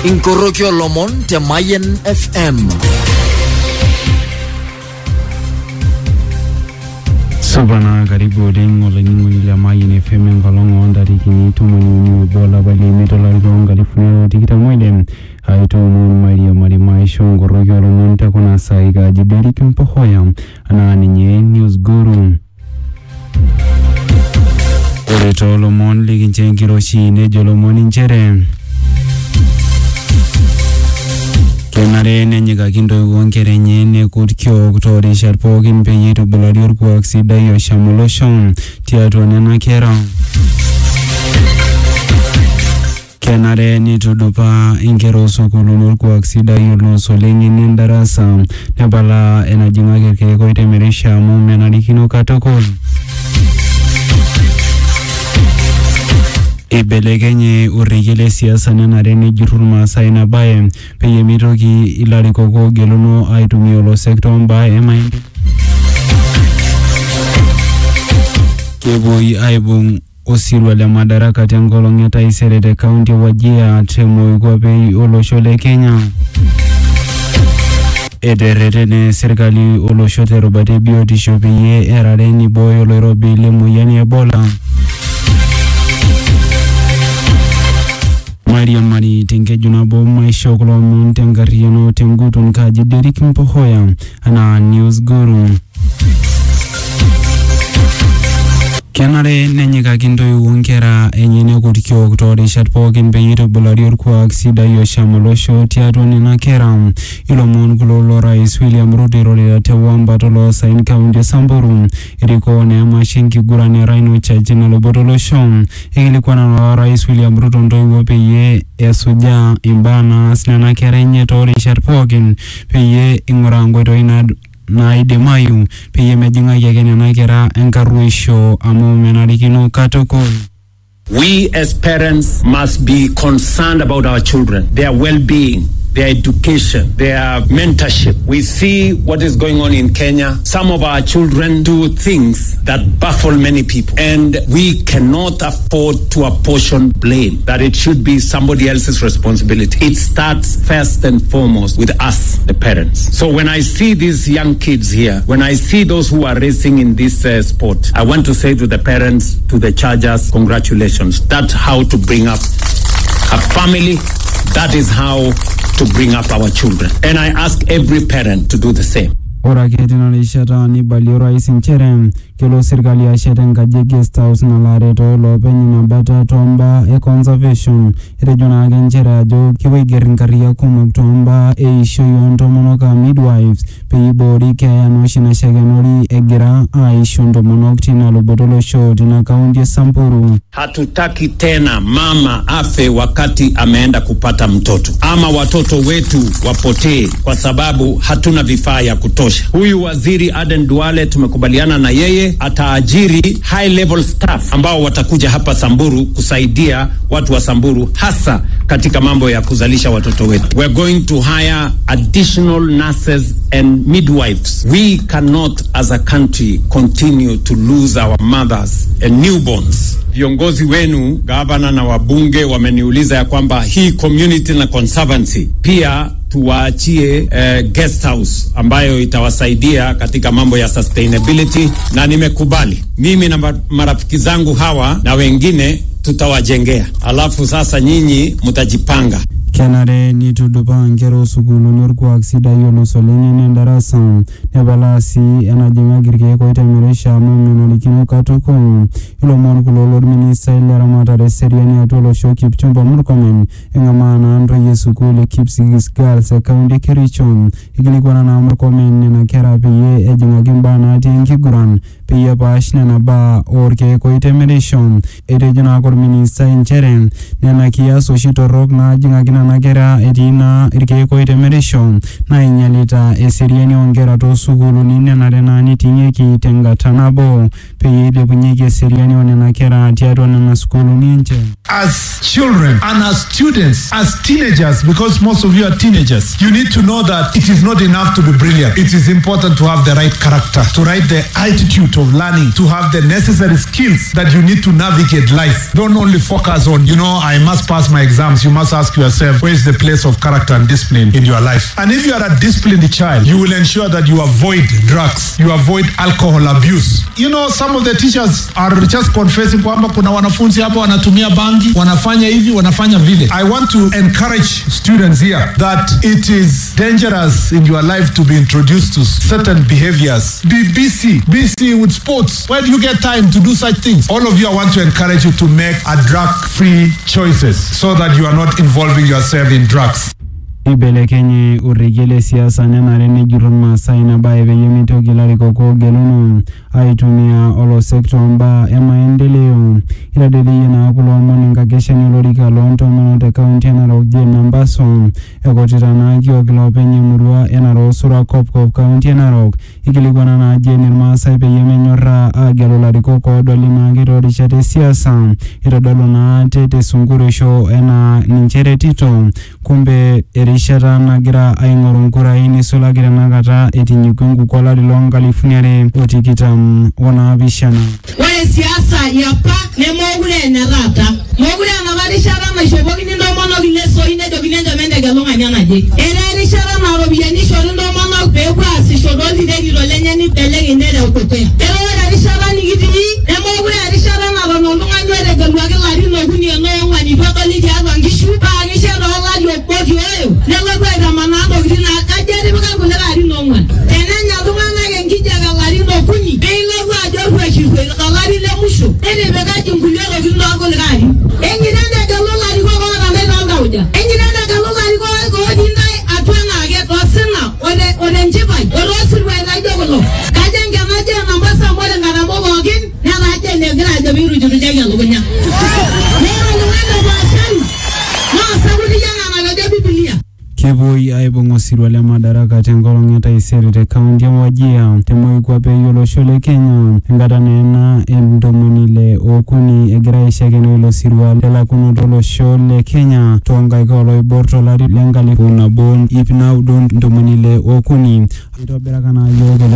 Inkorokyo Lomon te Mayen FM. Sabana karibu ding oleng'oni le Mayen FM ngolongo ndarikini tumuni bola bali mitola gonga lifuna tikitamoide haito Maria maisho ngorokyo Lomon te kuna saiga jideri kimpohoya ana ninye news guru Oreto Lomon liginche kiroshi ne jolomon inchere Kenare nenyiga kindo wonkere nyene kutkyo kutori sharpogin peyitu buladior kuak sidayo shamuloshon tiato nena kera Kenare nitudupa inkero sukulunur kuak sidayo lo solengi nindarasa nebala enajinga kirke koite merisha mumenarikino katokol Ibelegenye urigile siasa nanare jirul Maasai na bae peye mitoki ilarikoko geluno aitumia lo sektor mbae maindi Keboi aibung osirwa le madaraka tengolong taisere county Wajir temo igwape olosho le Kenya Ederetene serikali olosho te robate biotisho peye erareni boyo Nairobi le muyani Ebola Mari tengejuna bo maisho kulo muntengariano tengutun kaji Derek Mpohoya ana news guru Kenare nenyiga kindo wonkera enyene kutkyo kutori shatpogin beyito bularior kuak sidayo shamolosho tiato nena kera ilomon kulo lo Rais William Ruto role tewamba tolo sain kaunti Samburu iriko ne mashinki gurane Rhino Church na lobotolosho ilikuwa na Rais William Ruto ndoiwo peye esuja imbana sinana kera enye tori shatpogin peye ingorango toina na idemayu peye mejinga yegene na kera enkaruisho amo menarikino katoko We as parents must be concerned about our children, their well-being, their education, their mentorship. We see what is going on in Kenya. Some of our children do things that baffle many people, and we cannot afford to apportion blame, that it should be somebody else's responsibility. It starts first and foremost with us, the parents. So when I see these young kids here, when I see those who are racing in this sport, I want to say to the parents, to the chargers, congratulations. That's how to bring up a family. That is how to bring up our children. And I ask every parent to do the same. Ora ketina lishata ni bali Rais Nchere kilo serikali ya shetenga guest house na lareto lo penyi na bata tomba conservation regional Nchere jo kiwe gerinkaria kumuk tomba isho yonto monoka midwives peyi bori kaya noshina shagenori egira aisho ndo monokti na lobotolo show tina kaunti Samburu. Hatutaki tena mama afe wakati ameenda kupata mtoto ama watoto wetu wapotee kwa sababu hatuna vifaa ya kutosha. Huyu waziri Aden Duale tumekubaliana na yeye ataajiri high level staff ambao watakuja hapa Samburu kusaidia watu wa Samburu hasa katika mambo ya kuzalisha watoto wetu. We're going to hire additional nurses and midwives. We cannot as a country continue to lose our mothers and newborns. Viongozi wenu, gavana na wabunge wameniuliza ya kwamba hii community na conservancy pia tuwaachie guest house ambayo itawasaidia katika mambo ya sustainability na nimekubali. Mimi na marafiki zangu hawa na wengine tutawajengea. Alafu sasa nyinyi mtajipanga. Kenare ni tudupa ngero sugulu nurku aksida yolo solengi nendarasa nebalasi enajinga girke ko itemeresha mumenalikino katoko ilo mon kulo minister ilera matare seriani atolo shoki pchumba murkomen engamana ando yesu kule kipsigis girls county Kericho igilikuwa na murkomen na kera peye ejinga gimbana tenki guran peye bashna na ba orke ko itemeresha erejana kor minister Nchere nena kiaso shitorok na jinga nagera edina irke ko itemeresho na inyalita eseriani ongera to sugulu nine na rena nitinye ki tenga tanabo peye de bunyege seriani onena kera tiato na sugulu ninche. As children and as students, as teenagers, because most of you are teenagers, you need to know that it is not enough to be brilliant. It is important to have the right character, to write the attitude of learning to have the necessary skills that you need to navigate life. Don't only focus on, I must pass my exams. You must ask yourself, where is the place of character and discipline in your life? And if you are a disciplined child, you will ensure that you avoid drugs, you avoid alcohol abuse. Some of the teachers are just confessing kwamba kuna wanafunzi hapa wanatumia bangi, wanafanya hivi, wanafanya vile. I want to encourage students here that it is dangerous in your life to be introduced to certain behaviors. Be busy with sports. Where do you get time to do such things? All of you, I want to encourage you to make a drug-free choices so that you are not involving yourself in drugs. Ibelekenye urigele siasa nenare nejurun Maasai nabaye peyie mitoki ilarikok oogeluno aitumia olosekto mbaa emaendeleo. Itadeleyie naa kulo omon enkakeshani olorika loontomonok te kaunti e Narok Jane Nambaso ekutita naa kiok iloopeny emurua e Narok Sura Kopkop kaunti e Narok ikilikuana naa Jane irmaasai peyie menyorraa aagelu ilarikok oodoli naake toorishat esiasa. Itodolu naa te sunkureisho enaa ninche eretito kumbe erishata nagira aing'oru nkurai nisulaki tenakata etinyikua enkukuo olari loo 2027. Ore siasa yapa nemookure enetaata. Mookure enapa rishata naishopokini ntomonok ilesoi nejokini enchom entegelu naje. Era erishata naa ropiyiani ishori ntomonok peepuo aasisho tooltirikito lenye nibelekeny nereu dukuya. Ore erishata nikitii nemookure erishata naton oltung'ani otegeluaki ilarin okuni enoong'uan itu edoli tiatua nkishu paa kisho toolari obo tioyo nelotu aitamanaa ntokitin naa kajo etipika irkulie arin ong'uan. Tenenya iltung'anak enkijape ilarin okuni peilotu ajo rueshirwe olari le musho netipikaki nkulie tokitin toolkulikae arin. Enyita entegelu ilarikok ootanai tooltauja. Enyita entegelu ilarikok otii ntae atua enaake tosina otenchipai otoosiruai laijo kulo. Kajo enkenaje Nambasa amu ore nkatambo pookin netaa Jane egira ajo piirujurujaki elukunya. Kepoi aibung osirua le madaraka tenkolong etaisere te kaunti e Wajir temoikwape olosho le Kenya enkata neena entomoni okuni egira aishakeno ilo sirua lelakunoto olosho le Kenya toonkaik oloibor tolari le 1990 itobiraka naa yiok